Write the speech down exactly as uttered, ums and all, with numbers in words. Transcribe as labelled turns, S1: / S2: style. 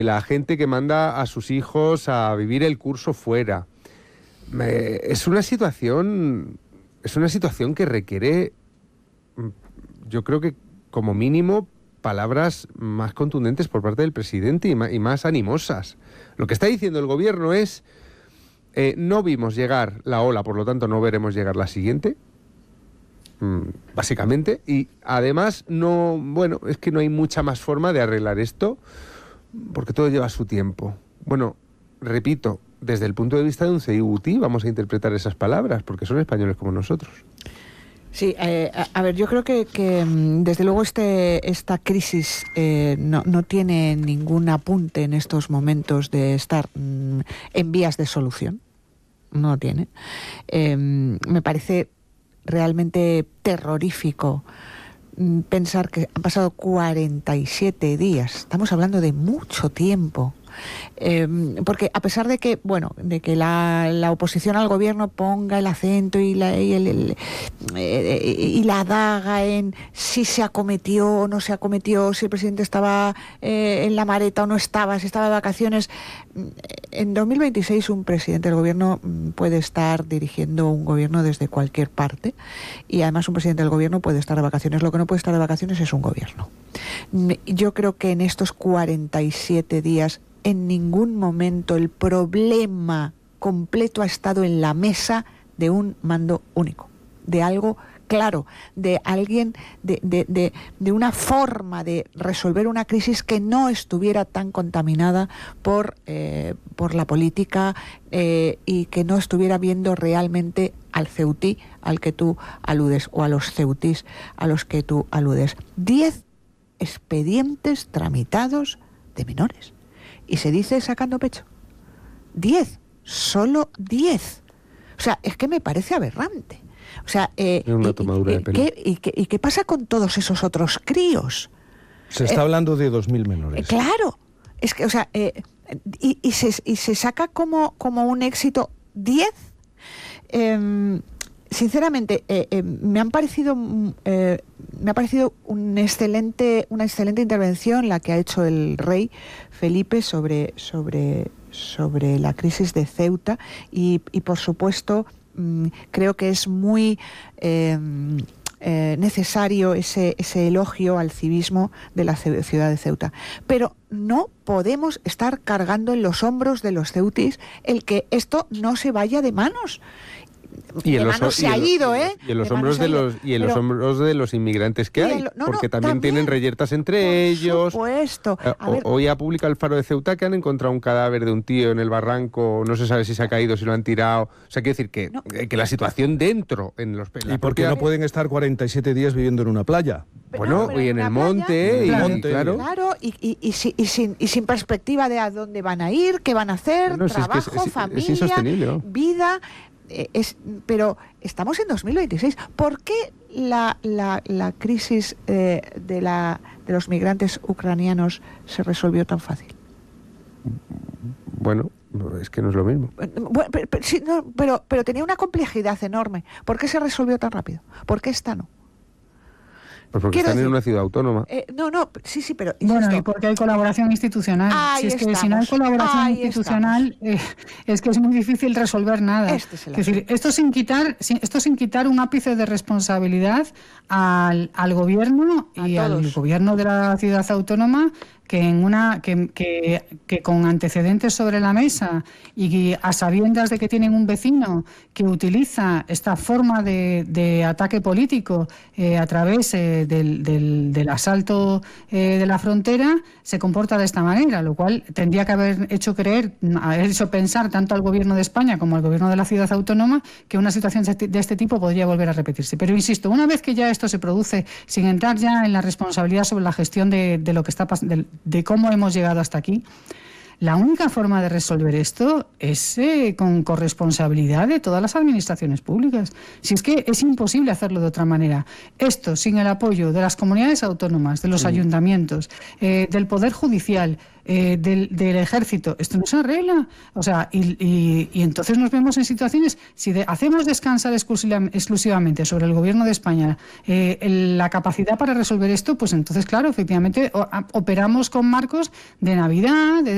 S1: la gente que manda a sus hijos a vivir el curso fuera. Eh, es una situación, es una situación que requiere, yo creo que como mínimo, palabras más contundentes por parte del presidente y más, y más animosas. Lo que está diciendo el gobierno es, eh, no vimos llegar la ola, por lo tanto no veremos llegar la siguiente, mm, básicamente, y además no, bueno, es que no hay mucha más forma de arreglar esto, porque todo lleva su tiempo. Bueno, repito, desde el punto de vista de un C I U T I vamos a interpretar esas palabras, porque son españoles como nosotros.
S2: Sí, eh, a, a ver, yo creo que, que desde luego este esta crisis eh, no, no tiene ningún apunte en estos momentos de estar mm, en vías de solución. No lo tiene. Eh, me parece realmente terrorífico mm, pensar que han pasado cuarenta y siete días. Estamos hablando de mucho tiempo. Eh, porque a pesar de que bueno de que la, la oposición al gobierno ponga el acento y la y, el, el, eh, y la daga en si se acometió o no se acometió, si el presidente estaba eh, en la mareta o no estaba, si estaba de vacaciones, en dos mil veintiséis un presidente del gobierno puede estar dirigiendo un gobierno desde cualquier parte, y además un presidente del gobierno puede estar de vacaciones. Lo que no puede estar de vacaciones es un gobierno. Yo creo que en estos cuarenta y siete días en ningún momento el problema completo ha estado en la mesa de un mando único, de algo claro, de alguien, de, de, de, de una forma de resolver una crisis que no estuviera tan contaminada por, eh, por la política eh, y que no estuviera viendo realmente al ceutí al que tú aludes, o a los ceutís a los que tú aludes. Diez expedientes tramitados de menores. Y se dice sacando pecho. Diez, solo diez. O sea, es que me parece aberrante. O sea, eh,
S1: una
S2: y,
S1: tomadura
S2: y,
S1: de pelo.
S2: ¿qué, y, qué, ¿y qué pasa con todos esos otros críos?
S3: Se está eh, hablando de dos mil menores.
S2: Eh, claro. Es que, o sea, eh, y, y, se, y se saca como, como un éxito diez. Eh, sinceramente, eh, eh, me han parecido... Eh, me ha parecido un excelente, una excelente intervención la que ha hecho el rey Felipe sobre, sobre, sobre la crisis de Ceuta y, y por supuesto mmm, creo que es muy eh, eh, necesario ese, ese elogio al civismo de la ciudad de Ceuta. Pero no podemos estar cargando en los hombros de los ceutis el que esto no se vaya de manos.
S1: Y en,
S2: de
S1: los,
S2: manos se
S1: y,
S2: ha
S1: en,
S2: ido, ¿eh?
S1: y en los
S2: de
S1: hombros de los y en
S2: pero,
S1: los hombros de los inmigrantes que hay,
S2: lo, no,
S1: porque
S2: no,
S1: también, también tienen reyertas entre
S2: por
S1: ellos.
S2: Supuesto.
S1: A ver, hoy ha publicado el Faro de Ceuta que han encontrado un cadáver de un tío en el barranco, no se sabe si se ha caído, si lo han tirado. O sea, quiero decir que, no. que la situación dentro en los
S3: ¿Y por qué no pueden estar cuarenta y siete días viviendo en una playa?
S1: Bueno, no, y en, en el monte,
S2: playa,
S1: y,
S2: monte,
S1: claro,
S2: claro y, y, y, y, y, sin, y sin perspectiva de a dónde van a ir, qué van a hacer, no, trabajo, es que es, es, familia,
S1: es
S2: vida. Es, pero estamos en dos mil veintiséis. ¿Por qué la, la, la crisis eh, de, la, de los migrantes ucranianos se resolvió tan fácil?
S1: Bueno, es que no es lo mismo.
S2: Bueno, pero, pero, sí, no, pero, pero tenía una complejidad enorme. ¿Por qué se resolvió tan rápido? ¿Por qué esta no?
S1: Pues porque están decir, en una ciudad autónoma.
S2: Eh, no, no, sí, sí, pero...
S4: Bueno, esto. Y porque hay colaboración institucional.
S2: Ahí
S4: si es
S2: estamos.
S4: que si no hay colaboración
S2: Ahí
S4: institucional, eh, es que es muy difícil resolver nada.
S2: Este es,
S4: es decir, esto sin quitar, esto sin quitar un ápice de responsabilidad al, al gobierno
S2: a
S4: y
S2: todos.
S4: al gobierno de la ciudad autónoma, que en una que, que, que con antecedentes sobre la mesa y a sabiendas de que tienen un vecino que utiliza esta forma de, de ataque político eh, a través eh, del, del, del asalto eh, de la frontera, se comporta de esta manera, lo cual tendría que haber hecho creer, haber hecho pensar tanto al gobierno de España como al gobierno de la ciudad autónoma que una situación de este tipo podría volver a repetirse. Pero insisto, una vez que ya esto se produce, sin entrar ya en la responsabilidad sobre la gestión de, de lo que está pasando, de cómo hemos llegado hasta aquí, la única forma de resolver esto es eh, con corresponsabilidad de todas las administraciones públicas. Si es que es imposible hacerlo de otra manera. Esto sin el apoyo de las comunidades autónomas, de los sí. ayuntamientos, eh, del Poder Judicial, eh, del, del Ejército, esto no se arregla. O sea, y, y, y entonces nos vemos en situaciones, si de, hacemos descansar exclusivamente sobre el Gobierno de España eh, el, la capacidad para resolver esto, pues entonces, claro, efectivamente, o, a, operamos con marcos de Navidad, de